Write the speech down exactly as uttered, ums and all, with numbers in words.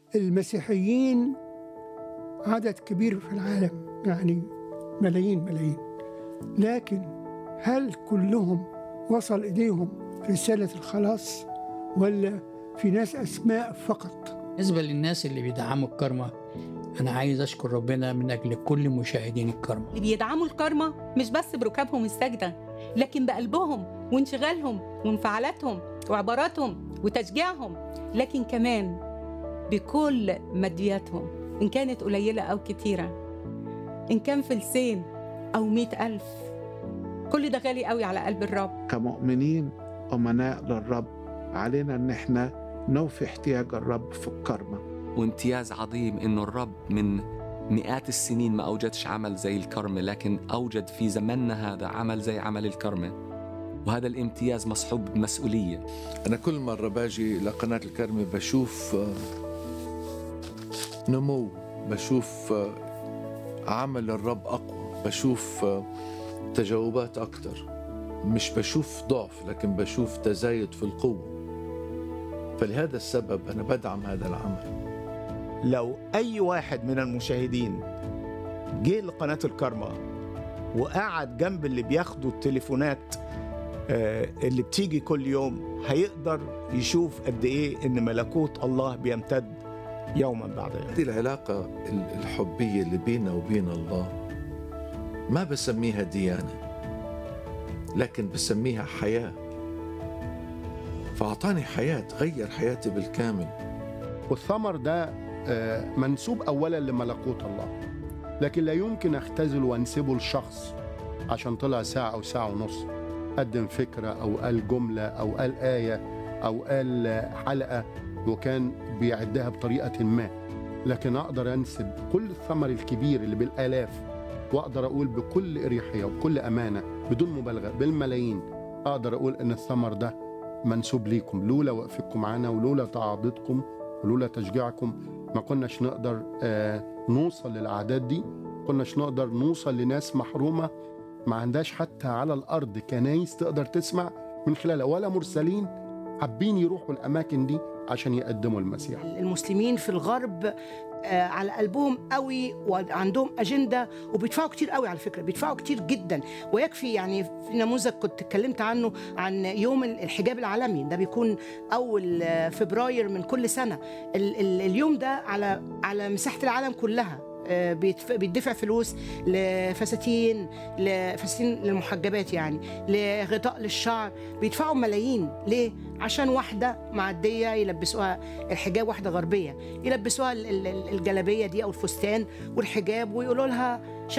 المسيحيين عدد كبير في العالم، يعني ملايين ملايين، لكن هل كلهم وصل إليهم رسالة الخلاص ولا في ناس أسماء فقط؟ بالنسبة للناس اللي بيدعموا الكارما، أنا عايز أشكر ربنا من أجل كل مشاهدين الكارما اللي بيدعموا الكارما مش بس بركابهم السجدة، لكن بقلبهم وانشغالهم وانفعالاتهم وعباراتهم وتشجيعهم، لكن كمان بكل مادياتهم إن كانت قليلة أو كتيرة، إن كان فلسين أو مئة ألف. كل ده غالي قوي على قلب الرب. كمؤمنين أمناء للرب علينا أن احنا نوفي احتياج الرب في الكرمة. وامتياز عظيم إنه الرب من مئات السنين ما أوجدش عمل زي الكرمة، لكن أوجد في زمننا هذا عمل زي عمل الكرمة، وهذا الامتياز مصحوب بمسؤولية. أنا كل مرة باجي لقناة الكرمة بشوف نمو، بشوف عمل الرب أقوى، بشوف تجاوبات أكتر، مش بشوف ضعف لكن بشوف تزايد في القوة. فلهذا السبب أنا بدعم هذا العمل. لو أي واحد من المشاهدين جه لقناة الكرمة وقعد جنب اللي بياخدوا التليفونات اللي بتيجي كل يوم، هيقدر يشوف قد إيه إن ملكوت الله بيمتد يوما بعد يوم. هذه العلاقة الحبية اللي بيننا وبين الله ما بسميها ديانة، لكن بسميها حياة. فأعطاني حياة، غير حياتي بالكامل. والثمر ده منسوب أولا لملكوت الله، لكن لا يمكن أختزل وأنسبه لشخص عشان طلع ساعة أو ساعة ونص قدم فكرة أو قال جملة أو قال آية أو قال حلقة وكان بيعدها بطريقة ما، لكن أقدر أنسب كل الثمر الكبير اللي بالآلاف، وأقدر أقول بكل إريحية وبكل أمانة بدون مبالغة بالملايين، أقدر أقول إن الثمر ده منسوب ليكم. لولا وقفتكم معنا ولولا تعاضدكم ولولا تشجيعكم ما كناش نقدر آه نوصل للأعداد دي، كناش نقدر نوصل لناس محرومة ما عندهاش حتى على الأرض كنايس تقدر تسمع من خلالها، ولا مرسلين حابين يروحوا الأماكن دي عشان يقدموا المسيح. المسلمين في الغرب آه على قلبهم قوي وعندهم أجندة وبيدفعوا كتير قوي، على فكرة بيدفعوا كتير جدا. ويكفي يعني في نموذج كنت اتكلمت عنه عن يوم الحجاب العالمي، ده بيكون أول فبراير من كل سنة. ال- ال- اليوم ده على على مساحة العالم كلها بيدفع فلوس لفساتين لفساتين للمحجبات، يعني لغطاء للشعر، بيدفعوا ملايين. ليه؟ عشان واحدة معدية يلبسوها الحجاب، واحدة غربية يلبسوها الجلابية دي أو الفستان والحجاب ويقولوا لها